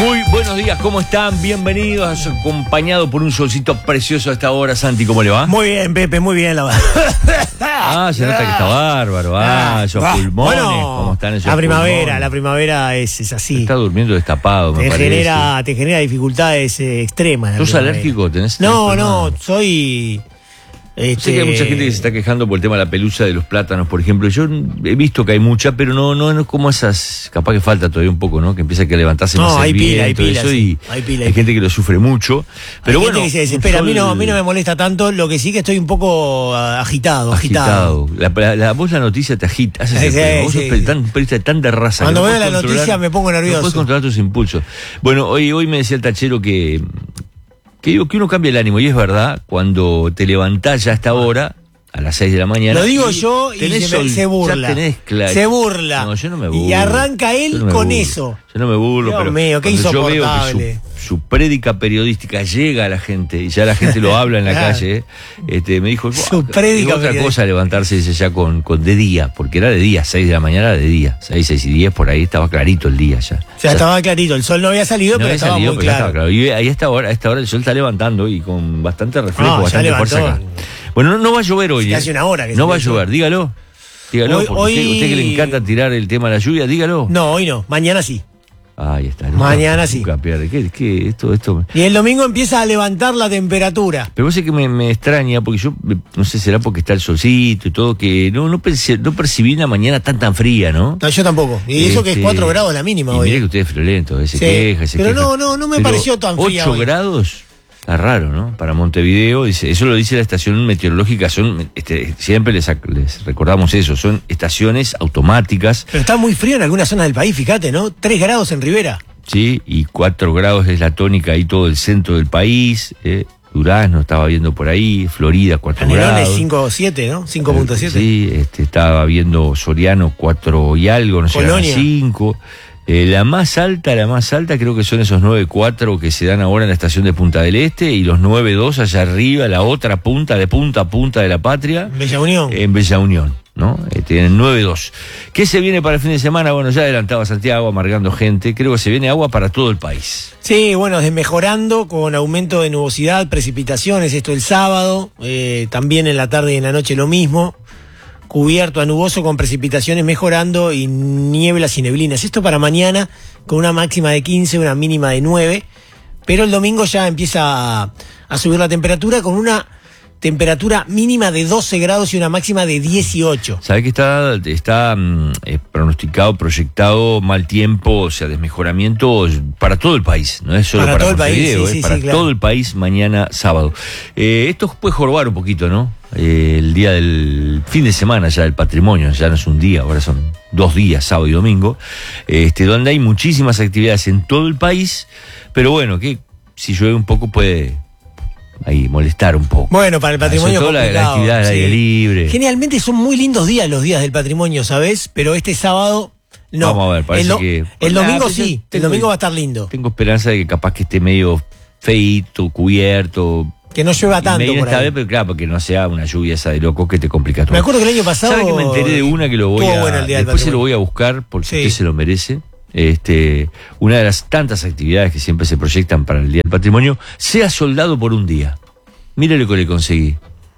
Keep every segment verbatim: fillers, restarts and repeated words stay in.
Muy buenos días, ¿cómo están? Bienvenidos, acompañado por un solcito precioso a esta hora. Santi, ¿cómo le va? Muy bien, Pepe, muy bien. La... Ah, se nota que está bárbaro. Ah, esos ah, pulmones, bueno, ¿cómo están esos La primavera, pulmones? la primavera es, es así. Está durmiendo destapado, me te parece. genera, te genera dificultades eh, extremas. ¿Sos alérgico? ¿Tenés No, no, soy... Este... Sé que hay mucha gente que se está quejando por el tema de la pelusa de los plátanos, por ejemplo. Yo he visto que hay mucha, pero no, no, no es como esas. Capaz que falta todavía un poco, ¿no? Que empieza a levantarse no, más el hay viento, pila, hay pila, eso, sí. y hay pila, hay, hay gente que lo sufre mucho. Pero hay bueno, gente que se desespera. sol... a, mí no, a mí no me molesta tanto. Lo que sí que estoy un poco agitado, agitado. agitado. La, la, la, vos la noticia te agita. Hace sí, sí, vos sí, sos sí. tan, periodista tan de raza. Cuando no veo la controlar, noticia me pongo nervioso. No puedes controlar tus impulsos. Bueno, hoy, hoy me decía el tachero que, que digo que uno cambia el ánimo, y es verdad, cuando te levantás ya a esta hora, a las seis de la mañana. Lo digo y yo y se, sol, se burla. Ya tenés claro. Se burla. No, yo no me burlo. Y arranca él no con burlo. eso. Yo no me burlo, Dios pero mío, qué cuando yo veo insoportable. que su, su prédica periodística llega a la gente y ya la gente lo habla en la Claro. calle, este, me dijo, Su prédica es otra periodística. cosa levantarse dice, ya con, con de día, porque era de día, seis de la mañana era de día, seis, seis y diez, por ahí estaba clarito el día ya. O sea, estaba clarito, el sol no había salido, No pero había estaba salido, muy pero ya claro. estaba claro. Y ahí a esta hora, a esta hora el sol está levantando y con bastante reflejo, No, ya bastante fuerza levantó. acá. Bueno, no, no va a llover hoy. Sí, ¿eh? hace una hora que No se va a empezó. llover, dígalo. Dígalo, Hoy- porque hoy- Usted, usted que le encanta tirar el tema de la lluvia, dígalo. No, hoy no, mañana sí. Ahí está. nunca- Mañana sí. nunca pierde. ¿Qué, qué, esto, esto? Y el domingo empieza a levantar la temperatura. Pero vos sé que me, me extraña, porque yo, no sé, será porque está el solcito y todo, que no, no, pensé- no percibí una mañana tan tan fría, ¿no? No, yo tampoco. Y eso que es Este, cuatro grados la mínima y hoy. mire que usted es friolento, eh, se Sí, queja, se pero queja. no, no, no me Pero pareció tan fría ocho hoy. grados, está raro, ¿no? Para Montevideo, dice, eso lo dice la estación meteorológica, son, este, siempre les, ac- les recordamos eso, son estaciones automáticas, Pero está muy frío en algunas zonas del país, fíjate, ¿no? Tres grados en Rivera. ¿sí? Y cuatro grados es la tónica ahí todo el centro del país, eh. Durazno estaba viendo por ahí, Florida cuatro Canelones grados. cinco punto siete, ¿no? cinco punto siete. Sí, este, estaba viendo Soriano cuatro y algo, no sé, Colonia. cinco. Eh, la más alta, la más alta creo que son esos nueve cuatro que se dan ahora en la estación de Punta del Este, y los nueve dos allá arriba, la otra punta, de punta a punta de la patria, Bella Unión. en Bella Unión, ¿no? Eh, tienen nueve dos. ¿Qué se viene para el fin de semana? Bueno, ya adelantaba Santiago, amargando gente, creo que se viene agua para todo el país. Sí, bueno, desmejorando con aumento de nubosidad, precipitaciones, esto el sábado, eh, también en la tarde y en la noche lo mismo, cubierto a nuboso con precipitaciones mejorando y nieblas y neblinas. Esto para mañana con una máxima de quince, una mínima de nueve, pero el domingo ya empieza a, a subir la temperatura con una temperatura mínima de doce grados y una máxima de dieciocho. ¿Sabe que está, está mm, eh, pronosticado, proyectado mal tiempo, o sea, desmejoramiento para todo el país? No es solo Para para, todo el país, Montevideo, sí, es sí, para sí, claro. todo el país mañana sábado. Eh, esto puede jorobar un poquito, ¿no? Eh, el día del fin de semana ya del patrimonio, ya no es un día, ahora son dos días, sábado y domingo, este, donde hay muchísimas actividades en todo el país, pero bueno, que si llueve un poco puede ahí molestar un poco. Bueno, para el patrimonio Sobre todo la, la complicado, actividad al sí. aire libre. Generalmente son muy lindos días los días del patrimonio, ¿sabes? Pero este sábado no. Vamos a ver, parece el, do- que- el Nah, domingo pero yo sí, el tengo- domingo va a estar lindo. Tengo esperanza de que capaz que esté medio feíto, cubierto. Que no llueva tanto medio por ahí. inestable, pero claro, porque no sea una lluvia esa de loco que te complica todo. Me acuerdo que el año pasado... ¿Sabe que me enteré de una que lo voy estuvo a... bueno el día del después se lo patrimonio. voy a buscar porque Sí. usted se lo merece. Este, una de las tantas actividades que siempre se proyectan para el Día del Patrimonio, sea soldado por un día. Mire lo que le conseguí.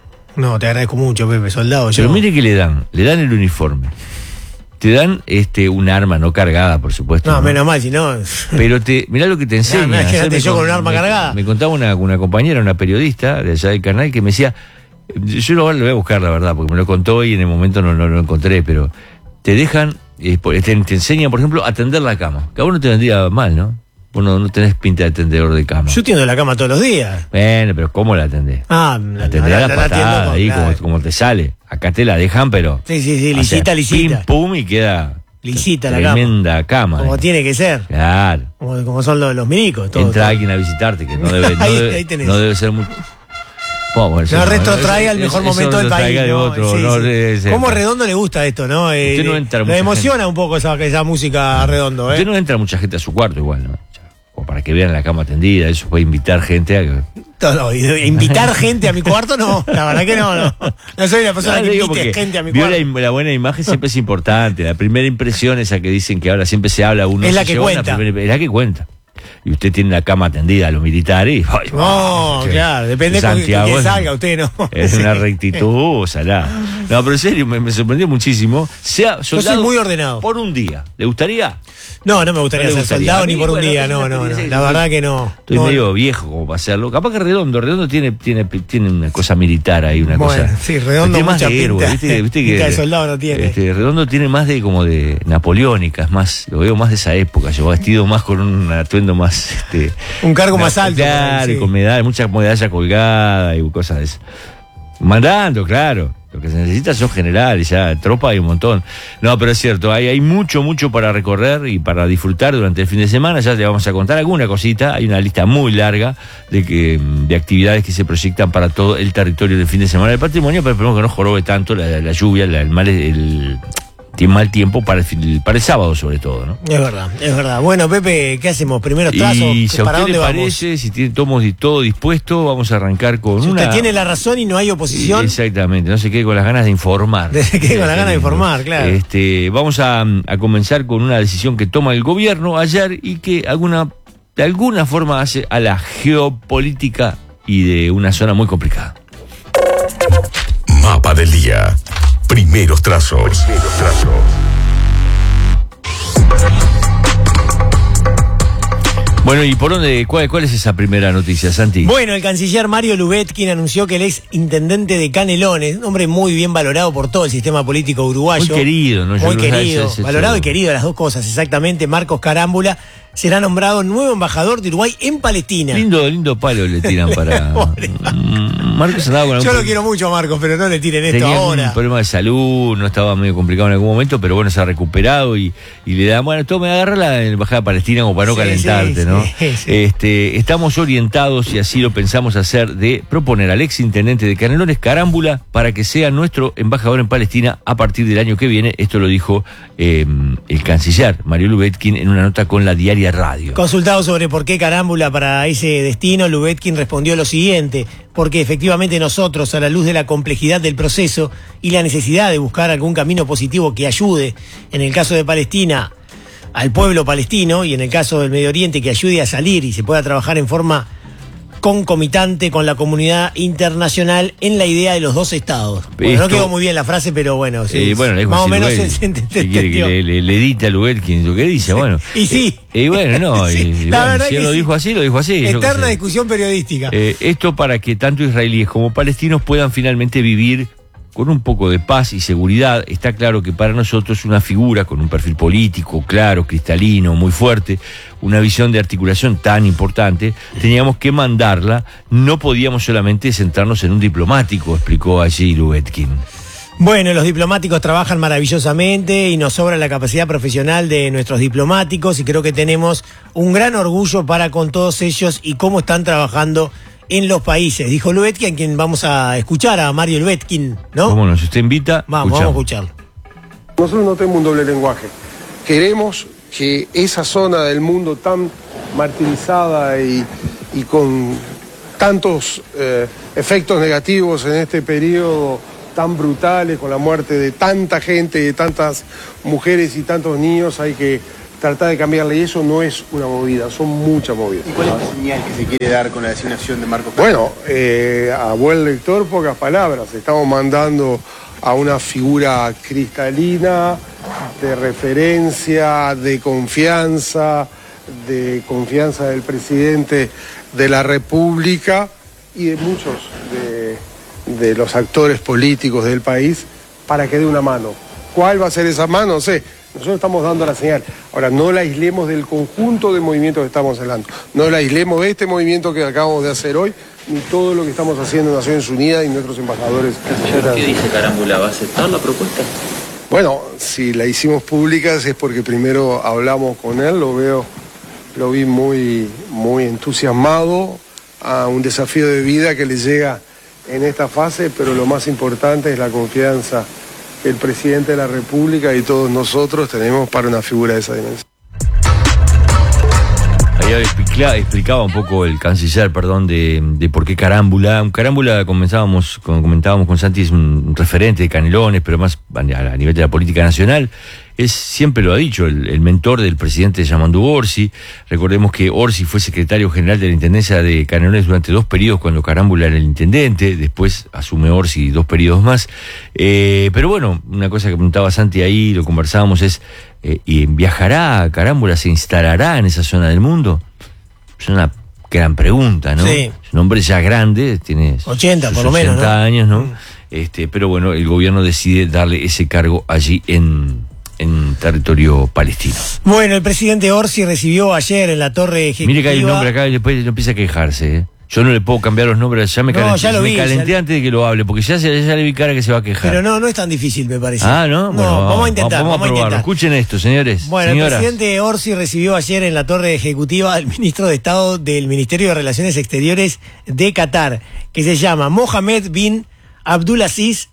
No, te agradezco mucho, Pepe, soldado. Pero yo- mire que le dan, le dan el uniforme. Te dan este un arma no cargada, por supuesto. No, menos mal, si no... Pero te, mirá lo que te enseña. imagínate Ayer me yo con con- un arma me- cargada. Me contaba una, una compañera, una periodista de allá del canal, que me decía, yo lo, lo voy a buscar, la verdad, porque me lo contó y en el momento no, no lo encontré, pero te dejan, eh, por- te, te enseñan, por ejemplo, a tender la cama. Que a vos no te vendría mal, ¿no? Vos no, no tenés pinta de tendedor de cama. Yo tiendo la cama todos los días. Bueno, pero ¿cómo la atendés? Ah, La tendrás la, la patada atiendo con- ahí, claro. como, como te sale. Acá te la dejan, pero... Sí, sí, sí, o lisita, sea, lisita. Pim, pum, y queda... Lisita la cama. Tremenda cama. Como eh. tiene que ser. Claro. Como, como son los, los milicos. Todo, Entra todo. alguien a visitarte, que no debe, no Ahí- debe, ahí tenés. no debe ser muy... Bueno, eso No, no, retrotraiga eso- el mejor eso momento no del país. retrotraiga de ¿no? otro, Sí, no sí. debe ser. ¿Cómo a Redondo le gusta esto, no? Eh, Usted no entra le mucha emociona gente. un poco esa, esa música a Redondo, ¿eh? Usted no entra mucha gente a su cuarto igual, ¿no? O para que vean la cama tendida, eso puede invitar gente a que... No, no, y de- invitar gente a mi cuarto, no. La verdad que no, no. No soy la persona No, que le digo invite porque gente a mi vio cuarto. la, la buena imagen siempre es importante. La primera impresión, esa que dicen que ahora siempre se habla, uno Es la se que lleva una cuenta. primera- es la que cuenta. y usted tiene una cama atendida a los militares. Ay, no, che, claro, depende de que salga usted, ¿no? Es sí. Una rectitud, salá. No, pero en serio, me, me sorprendió muchísimo. Sea soldado. Yo soy muy ordenado. Por un día. ¿Le gustaría? No, no me gustaría, no ser gustaría. soldado ni por bueno, un día, no, no, no. La verdad que no. Estoy no, medio no. viejo como para hacerlo. Capaz que Redondo, Redondo tiene, tiene, tiene una cosa militar ahí, una bueno, cosa. Sí, Redondo tiene más mucha de héroe, pinta, ¿viste? ¿Viste que, pinta de soldado no tiene. Este, Redondo tiene más de como de napoleónica, es más, lo veo más de esa época, yo vestido más con un atuendo más, este, un cargo más alto. Claro, y con medalla, muchas medallas colgadas y cosas de eso. Mandando, claro. Lo que se necesita son generales, ya tropa hay un montón. No, pero es cierto, hay, hay mucho, mucho para recorrer y para disfrutar durante el fin de semana. Ya te vamos a contar alguna cosita. Hay una lista muy larga de que de actividades que se proyectan para todo el territorio del fin de semana del patrimonio, pero esperemos que no jorobe tanto la, la lluvia, la, el mal... El, tiene mal tiempo para el, para el sábado sobre todo, ¿no? Es verdad, es verdad. Bueno, Pepe, ¿qué hacemos? ¿Primeros trazos? Y si a ¿Para usted dónde le parece, vamos? si tiene, tomos todo dispuesto, vamos a arrancar con si una... usted tiene la razón y no hay oposición. Exactamente, no se quede con las ganas de informar. Se quede con las ganas de informar, claro. Este, vamos a, a comenzar con una decisión que toma el gobierno ayer y que alguna, de alguna forma hace a la geopolítica y de una zona muy complicada. Mapa del día. Primeros trazos. Primeros trazos. Bueno, ¿y por dónde? Cuál, ¿Cuál es esa primera noticia, Santi? Bueno, el canciller Mario Lubetkin anunció que el ex intendente de Canelones, un hombre muy bien valorado por todo el sistema político uruguayo. Muy querido, ¿no? Muy querido, valorado y querido, las dos cosas, exactamente. Marcos Carámbula será nombrado nuevo embajador de Uruguay en Palestina. Lindo, lindo palo le tiran para... Marcos andaba con Yo lo quiero mucho a Marcos, pero no le tiren esto Tenía ahora. un problema de salud, no estaba medio complicado en algún momento, pero bueno, se ha recuperado y, y le da, bueno, tome, agarra la embajada palestina como para no sí, calentarte, sí, ¿no? Sí, sí. Este, estamos orientados, y así lo pensamos hacer, de proponer al ex intendente de Canelones, Carámbula, para que sea nuestro embajador en Palestina a partir del año que viene. Esto lo dijo eh, el canciller Mario Lubetkin en una nota con la Diaria Radio. Consultado sobre por qué Carámbula para ese destino, Lubetkin respondió lo siguiente: porque efectivamente nosotros, a la luz de la complejidad del proceso y la necesidad de buscar algún camino positivo que ayude, en el caso de Palestina, al pueblo palestino, y en el caso del Medio Oriente, que ayude a salir y se pueda trabajar en forma concomitante con la comunidad internacional en la idea de los dos estados. Bueno, Esto, no quedó muy bien la frase, pero bueno, sí, eh, bueno más o menos Lubetkin, se, se entendió. Quiere que le, le, le edite a Lubetkin lo que dice, bueno. Y sí. Y eh, bueno, no, sí, y, la bueno, verdad si él que lo sí. dijo así, lo dijo así. Eterna discusión periodística. Eh, esto para que tanto israelíes como palestinos puedan finalmente vivir con un poco de paz y seguridad. Está claro que para nosotros una figura con un perfil político claro, cristalino, muy fuerte, una visión de articulación tan importante, teníamos que mandarla, no podíamos solamente centrarnos en un diplomático, explicó allí Lubetkin. Bueno, los diplomáticos trabajan maravillosamente y nos sobra la capacidad profesional de nuestros diplomáticos, y creo que tenemos un gran orgullo para con todos ellos y cómo están trabajando en los países, dijo Lubetkin, a quien vamos a escuchar, a Mario Lubetkin, ¿no? Cómo no, si usted invita, vamos, vamos a escucharlo. Nosotros no tenemos un doble lenguaje. Queremos que esa zona del mundo tan martirizada y, y con tantos eh, efectos negativos en este periodo tan brutales, con la muerte de tanta gente, de tantas mujeres y tantos niños, hay que tratar de cambiarle, y eso no es una movida, son muchas movidas. ¿Y cuál es la señal que se quiere dar con la designación de Marcos? Bueno, eh, a buen lector, pocas palabras. Estamos mandando a una figura cristalina, de referencia, de confianza, de confianza del presidente de la República y de muchos de, de los actores políticos del país, para que dé una mano. ¿Cuál va a ser esa mano? No sé. Nosotros estamos dando la señal. Ahora, no la aislemos del conjunto de movimientos que estamos hablando. No la aislemos de este movimiento que acabamos de hacer hoy, ni todo lo que estamos haciendo en Naciones Unidas y nuestros embajadores. ¿Qué dice Carámbula? ¿Va a aceptar la propuesta? Bueno, si la hicimos pública es porque primero hablamos con él, lo veo, lo vi muy, muy entusiasmado a un desafío de vida que le llega en esta fase, pero lo más importante es la confianza que el presidente de la República y todos nosotros tenemos para una figura de esa dimensión. Ahí explicaba, explicaba un poco el canciller, perdón, de, de por qué Carámbula. Un Carámbula, comentábamos, como comentábamos con Santi, es un referente de Canelones, pero más a nivel de la política nacional. es, siempre lo ha dicho, el, el mentor del presidente Yamandu Orsi. Recordemos que Orsi fue secretario general de la Intendencia de Canelones durante dos periodos cuando Carámbula era el intendente, después asume Orsi dos periodos más. Eh, pero bueno, una cosa que preguntaba Santi ahí, lo conversábamos, es, eh, ¿y viajará a Carámbula, se instalará en esa zona del mundo? Es una gran pregunta, ¿no? Sí. Es un hombre ya grande, tiene ochenta sus por lo menos, ochenta ¿no? años, ¿no? Mm. Este, pero bueno, el gobierno decide darle ese cargo allí en, en territorio palestino. Bueno, el presidente Orsi recibió ayer en la torre ejecutiva... Mire que hay un nombre acá y después no empieza a quejarse, ¿eh? Yo no le puedo cambiar los nombres, ya me No, calenté, ya lo me vi, calenté ya- antes de que lo hable, porque ya, se, ya le vi cara que se va a quejar. Pero no, no es tan difícil, me parece. Ah, ¿no? Bueno, vamos, a intentar, vamos, vamos a a probarlo. intentar. Escuchen esto, señores. Bueno, señoras. el presidente Orsi recibió ayer en la torre ejecutiva al ministro de Estado del Ministerio de Relaciones Exteriores de Qatar, que se llama Mohammed bin Abdulaziz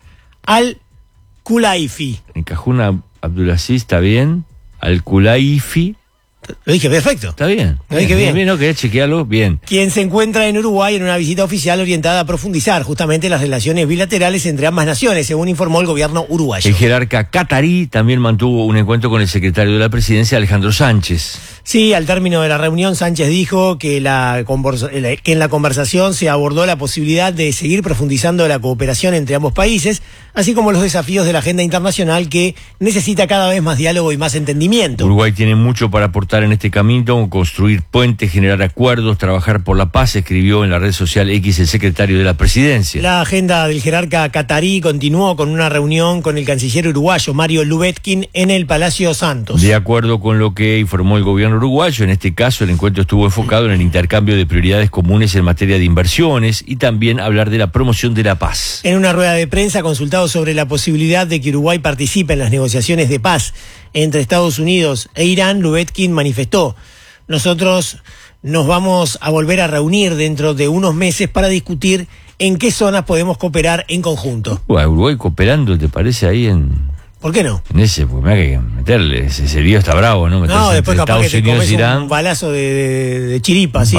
Al-Khulaifi. En Cajuna Abdulaziz está bien, Al-Khulaifi Lo dije perfecto. está bien. Lo dije bien. Bien, no, querés chequearlo, bien. Quien se encuentra en Uruguay en una visita oficial orientada a profundizar justamente las relaciones bilaterales entre ambas naciones, según informó el gobierno uruguayo. El jerarca catarí también mantuvo un encuentro con el secretario de la presidencia, Alejandro Sánchez. Sí, al término de la reunión, Sánchez dijo que, la conversa- que en la conversación se abordó la posibilidad de seguir profundizando la cooperación entre ambos países, así como los desafíos de la agenda internacional que necesita cada vez más diálogo y más entendimiento. Uruguay tiene mucho para aportar en este camino, construir puentes, generar acuerdos, trabajar por la paz, escribió en la red social X el secretario de la presidencia. La agenda del jerarca catarí continuó con una reunión con el canciller uruguayo Mario Lubetkin en el Palacio Santos. De acuerdo con lo que informó el gobierno uruguayo, en este caso el encuentro estuvo enfocado en el intercambio de prioridades comunes en materia de inversiones y también hablar de la promoción de la paz. En una rueda de prensa consultado sobre la posibilidad de que Uruguay participe en las negociaciones de paz entre Estados Unidos e Irán, Lubetkin manifestó: nosotros nos vamos a volver a reunir dentro de unos meses para discutir en qué zonas podemos cooperar en conjunto. Uy, Uruguay cooperando, ¿te parece ahí en, ¿Por qué no? en ese? Porque me hay que meterle, ese, ese lío está bravo, ¿no? Meterse No, después entre capaz que Estados te Unidos comes y Irán. un balazo de, de- de chiripa, así.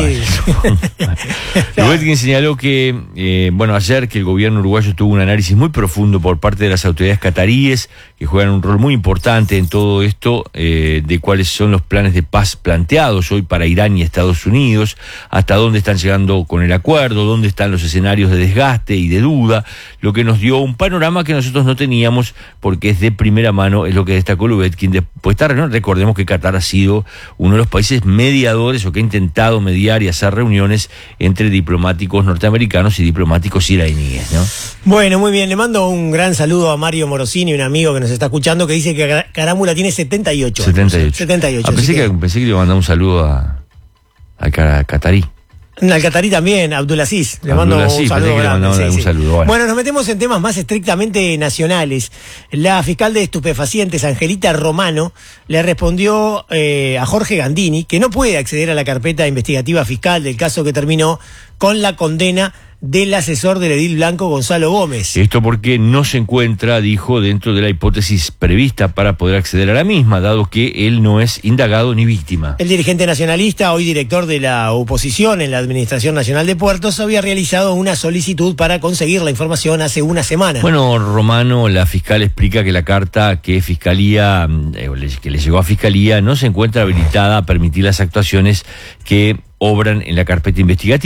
Lubetkin señaló que, eh, bueno, ayer que el gobierno uruguayo tuvo un análisis muy profundo por parte de las autoridades cataríes, que juegan un rol muy importante en todo esto, eh, de cuáles son los planes de paz planteados hoy para Irán y Estados Unidos, hasta dónde están llegando con el acuerdo, dónde están los escenarios de desgaste y de duda, lo que nos dio un panorama que nosotros no teníamos, porque es de primera mano, es lo que destacó Lubetkin. Después de esta reunión, recordemos que Qatar ha sido uno de los países mediadores o que ha intentado mediar y hacer reuniones entre diplomáticos norteamericanos y diplomáticos iraníes, ¿no? Bueno, muy bien, le mando un gran saludo a Mario Morosini, un amigo que nos está escuchando, que dice que Car- Carámbula tiene setenta y ocho. setenta y ocho. setenta y ocho. Ah, pensé, así que, pensé que le iba a mandar un saludo a, a Ca- Catarí. Al catarí también, Abdulaziz. Le mando Abdulaziz, un pensé saludo que le grande. mandaba un saludo, bueno. Bueno, nos metemos en temas más estrictamente nacionales. La fiscal de estupefacientes, Angelita Romano, le respondió eh, a Jorge Gandini que no puede acceder a la carpeta investigativa fiscal del caso que terminó con la condena del asesor del edil blanco Gonzalo Gómez. Esto porque no se encuentra, dijo, dentro de la hipótesis prevista para poder acceder a la misma, dado que él no es indagado ni víctima. El dirigente nacionalista, hoy director de la oposición en la Administración Nacional de Puertos, había realizado una solicitud para conseguir la información hace una semana. Bueno, Romano, la fiscal, explica que la carta que Fiscalía, eh, que le llegó a Fiscalía no se encuentra habilitada a permitir las actuaciones que obran en la carpeta investigativa.